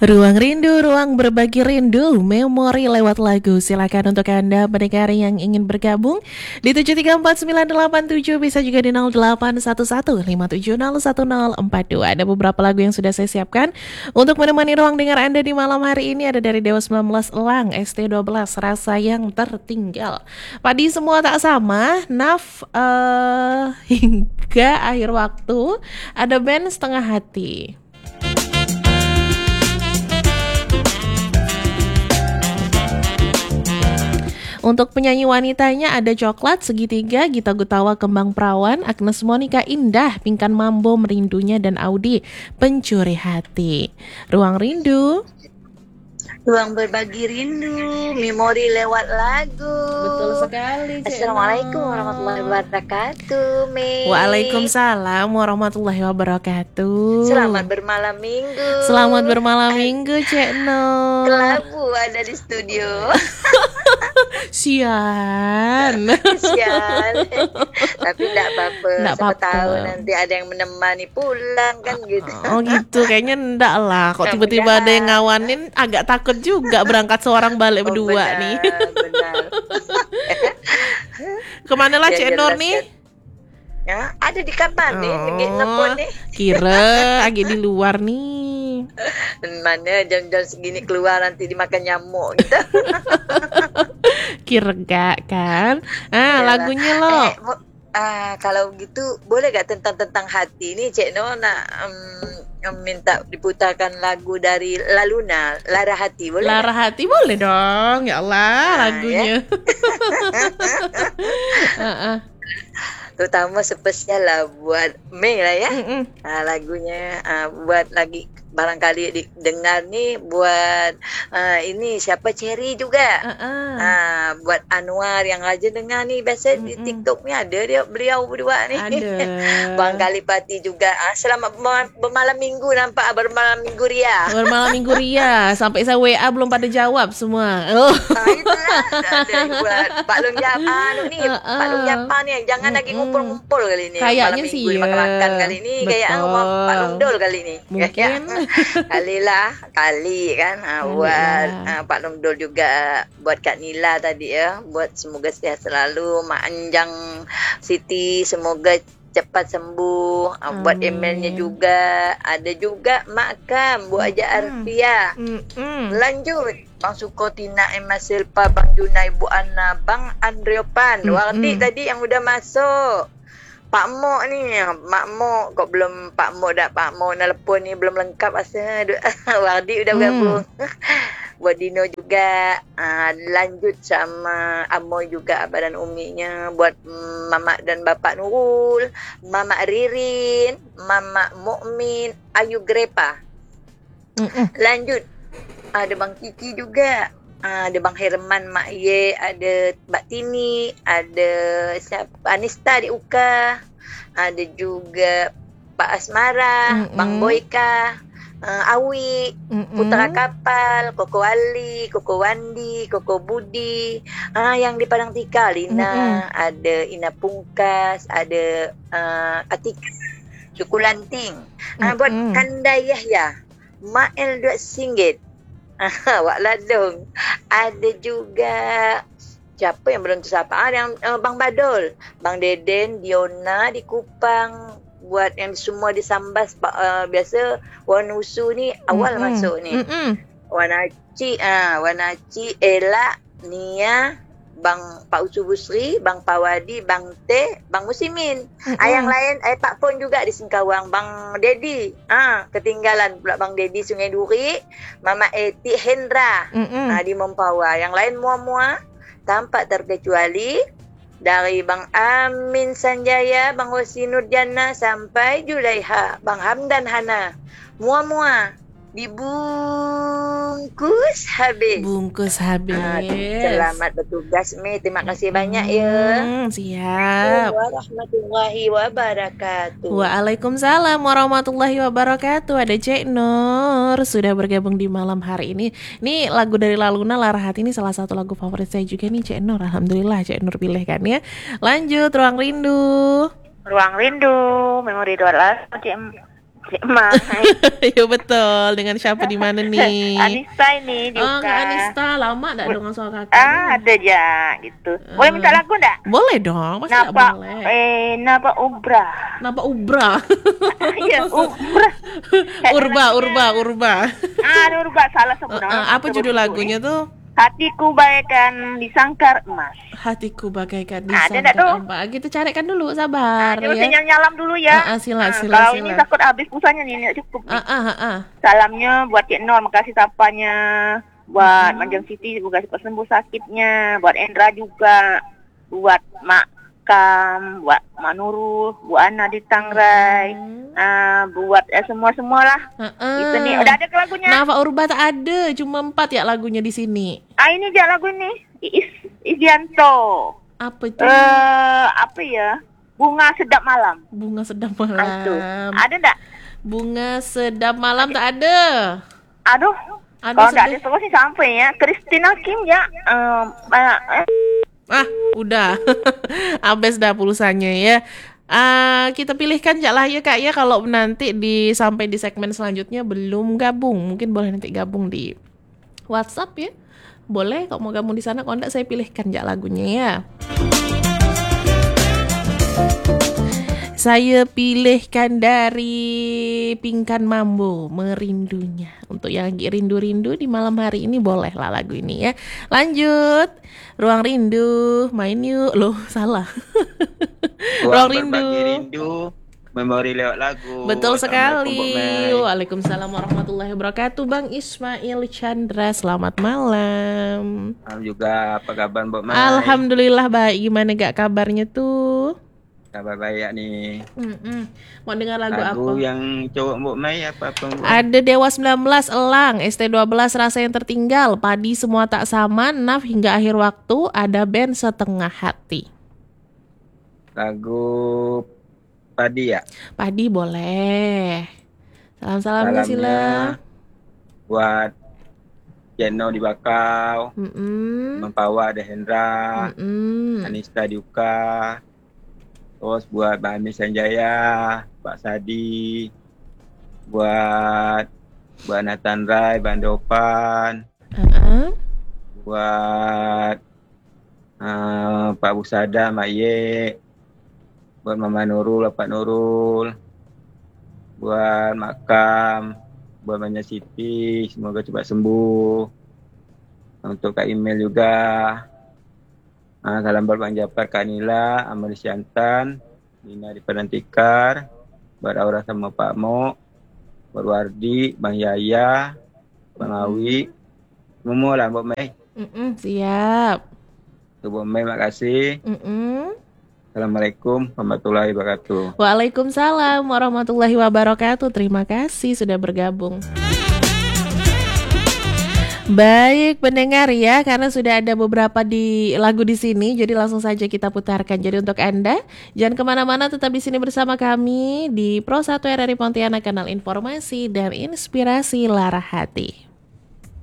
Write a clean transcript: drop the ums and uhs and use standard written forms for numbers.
Ruang rindu, ruang berbagi rindu, memori lewat lagu. Silakan untuk Anda pendengar yang ingin bergabung di 7349887, bisa juga di 081157011042. Ada beberapa lagu yang sudah saya siapkan untuk menemani ruang dengar Anda di malam hari ini. Ada dari Dewa 19 Elang, ST12, Rasa Yang Tertinggal. Padi Semua Tak Sama, Naf, hingga akhir waktu. Ada band Setengah Hati. Untuk penyanyi wanitanya ada Coklat, Segitiga, Gita Gutawa, Kembang Perawan, Agnes Monica, Indah, Pingkan Mambo, Merindunya, dan Audi, Pencuri Hati. Ruang Rindu, ruang berbagi rindu, memori lewat lagu. Betul sekali, Cik. Assalamualaikum warahmatullahi wabarakatuh, Mei. Waalaikumsalam warahmatullahi wabarakatuh. Selamat bermalam minggu. Selamat bermalam minggu, Cik No. Kelabu ada di studio. Sian. Tapi enggak apa-apa. Siapa tahu nanti ada yang menemani pulang kan gitu. Oh gitu, kayaknya enggak lah. Kok tiba-tiba ada yang ngawanin, agak takut juga berangkat seorang balik berdua benar, nih. Benar. Kemana lah Cik Nur nih? Ya, ada di kamar nih, nelfon nih. Kira lagi di luar nih. Mana jam-jam segini keluar nanti dimakan nyamuk gitu. Kira gak kan? Lagunya lo. Kalau gitu boleh gak tentang hati ni Cik Noh nak minta diputarkan lagu dari La Luna, Lara Hati, boleh? Lara Hati boleh dong. Ya Allah, lagunya. Ya? Terutama spesial lah buat Mei lah ya. Lagunya buat lagi barangkali didengar nih buat ini siapa Cherry juga. Buat Anwar yang rajin dengar nih, biasa di TikTok ni ada dia beliau berdua ni. Ada. Bang Kalipati juga. Selamat bermalam minggu, nampak bermalam minggu Ria. Bermalam minggu Ria. Sampai saya WA belum pada jawab semua. Itulah ada buat Pak Long Japan ni. Pak Long Japan ni jangan lagi ngumpul-ngumpul kali ni. Kayaknya sih ya. Makan kali ni kayak Pak Long Dol kali ni. Mungkin. Kali kan buat Pak Long Dol juga, buat Kak Nila tadi ya, buat semoga sehat selalu, Mak Anjang Siti semoga cepat sembuh. Buat emailnya juga ada juga Mak Kam, buat Aja Arfia. Lanjut Bang Sukotina, Emma Silpa, Bang Junai, Bu Ana, Bang Andriopan, Wardi tadi yang udah masuk. Pak Mok ni, Mak Mok kok belum Pak Mok dah, Pak Mok nelpon ni belum lengkap asa. Wardi udah bergabung. Buat Dino juga. Lanjut sama Amoy juga, Abah dan Uminya. Buat Mamak dan Bapak Nurul, Mamak Ririn, Mamak Mukmin, Ayu Grepa. Lanjut ada Bang Kiki juga. Ada Bang Herman, Mak Ye, ada Mbak Tini, ada Anista di Uka, ada juga Pak Asmara, Bang Boyka, Awi, Putra Kapal, Koko Ali, Koko Wandi, Koko Budi, yang di Padang Tika, Lina, ada Ina Pungkas, ada Atika, Suku Lanting, buat Kandai Yahya, Mael Duat Singgit, Wak Ladong. Ada juga siapa yang belum tersapa? Yang Bang Badol, Bang Deden, Diona di Kupang. Buat yang semua di Sambas, biasa Wanusu ni awal masuk ni. Wanaci, Ella, Nia, Bang Pak Usu Busri, Bang Pawadi, Bang Teh, Bang Musimin. Yang lain Pak Pon juga di Singkawang, Bang Dedi. Ketinggalan pula Bang Dedi Sungai Duri, Mama Eti Hendra di Mempawah. Yang lain mua-mua tanpa terkecuali dari Bang Amin Sanjaya, Bang Hosi Nurjana sampai Julaiha, Bang Hamdan Hana. Mua-mua dibungkus habis. Bungkus habis. Selamat bertugas, Mi. Terima kasih banyak ya. Siap. Warahmatullahi wabarakatuh. Waalaikumsalam warahmatullahi wabarakatuh. Ada Cik Nur sudah bergabung di malam hari ini. Ini lagu dari La Luna, Lara Hati, ini salah satu lagu favorit saya juga nih, Cik Nur. Alhamdulillah Cik Nur pilih kan ya. Lanjut, Ruang Rindu. Ruang Rindu, memori doa Cik Mai. Ya betul. Dengan siapa di mana nih? Anissa ini juga. Oh, Kak Anista, lama dak dengan soal kakak nih? Ada aja gitu. Boleh minta lagu enggak? Boleh dong, pasti nggak Napa boleh. Napa Ubra. Napa Ubra? Iya, Ubra. Urba. Ubra salah sebut nama. Apa judul lagunya tuh? Hatiku bagaikan disangkar emas. Hatiku bagaikan Ada nggak tuh? disangkar. Kita carikan dulu, sabar Coba ya. sinyal nyalam dulu ya. Sila. Kalau ini takut habis pulsanya nih, nggak cukup. Salamnya buat Cik Nur, makasih sapanya. Buat Manjang Siti, semoga cepat sembuh sakitnya. Buat Endra juga. Buat Mak Kam, buat Mak Nurul, Bu Ana di Tangrai. Buat semua lah. Itu nih, udah ada ke lagunya. Nafa Urba tak ada, cuma 4 ya lagunya di sini. Ini dia lagu ini. Izianto. Apa itu? Apa ya? Bunga Sedap Malam. Bunga Sedap Malam. Ada enggak? Bunga Sedap Malam tak ada. Aduh. Kalau enggak ada terus sih sampai ya. Christina Kim ya. Udah. Habis dah pulsanya ya. Kita pilihkan Cak lah ya Kak ya, kalau nanti sampai di segmen selanjutnya belum gabung, mungkin boleh nanti gabung di WhatsApp ya. Boleh kalau mau gabung di sana, kalau enggak saya pilihkan Cak lagunya ya. Saya pilihkan dari Pinkan Mambo, Merindunya. Untuk yang lagi rindu-rindu di malam hari ini boleh lah lagu ini ya. Lanjut, Ruang Rindu, main yuk. Loh, salah. Ruang Rindu, memori lewat lagu. Betul sekali. Waalaikumsalam warahmatullahi wabarakatuh. Bang Ismail Chandra, selamat malam. Juga, apa kabar Mbak Mai? Alhamdulillah baik. Gimana gak kabarnya tuh? Kabar baik nih. Mau dengar lagu apa? Lagu yang cowok Mbak Mai apa Mbak? Ada Dewa 19 Elang, ST12 Rasa Yang Tertinggal, Padi Semua Tak Sama, Naf Hingga Akhir Waktu, ada band Setengah Hati. Lagu Padi ya? Padi boleh. Salam-salamnya sila. Buat Jeno di Bakau, Mempawa ada Hendra, Anista di Uka. Terus buat Mbak Amis Sanjaya, Pak Sadi, buat Nathan Rai, Bandopan, buat Pak Busada, Mak Ye, buat Mama Nurul, Pak Nurul, buat Makam, buat Manya Siti, semoga cepat sembuh. Untuk Kak Email juga. Salam buat Bang Japar, Kak Nila, Amal Syantan, Nina di Padang Tikar, buat Aura sama Pak Mo, buat Wardi, Bang Yaya, Bang Awi, semua lah Mbak Mai. Siap. Mbak Mai, makasih. Assalamualaikum warahmatullahi wabarakatuh. Waalaikumsalam warahmatullahi wabarakatuh. Terima kasih sudah bergabung. Baik pendengar ya, karena sudah ada beberapa lagu di sini, jadi langsung saja kita putarkan. Jadi untuk Anda, jangan kemana-mana, tetap di sini bersama kami di Pro 1 RRI Pontianak, kanal informasi dan inspirasi Lara Hati.